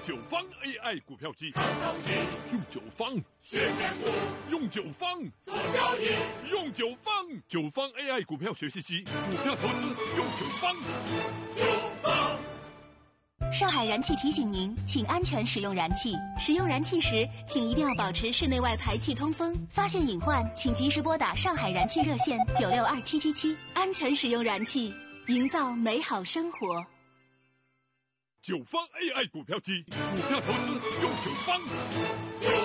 九方 AI 股票机，用九方谢谢股， 用九方做交易， 用九方 AI 股票学习机，股票投资用九方。 上海燃气提醒您，请安全使用燃气。使用燃气时，请一定要保持室内外排气通风。发现隐患，请及时拨打上海燃气热线962777，安全使用燃气，营造美好生活。 九方 AI 股票机，股票投资用九方。